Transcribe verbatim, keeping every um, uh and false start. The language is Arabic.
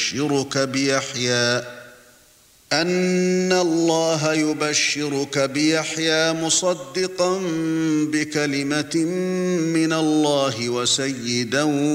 يبشرك بيحيى أن الله يبشرك بيحيى مصدقا بكلمة من الله وسيدا